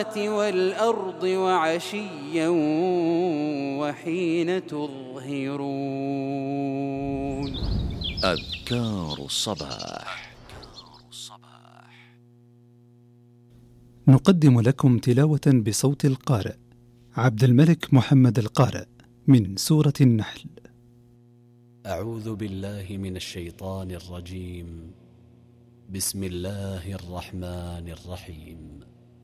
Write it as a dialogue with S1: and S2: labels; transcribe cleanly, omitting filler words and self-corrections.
S1: والأرض وعشيا وحين تظهرون.
S2: أذكار الصباح.
S3: نقدم لكم تلاوة بصوت القارئ عبد الملك محمد القارئ من سورة النحل.
S4: أعوذ بالله من الشيطان الرجيم. بسم الله الرحمن الرحيم.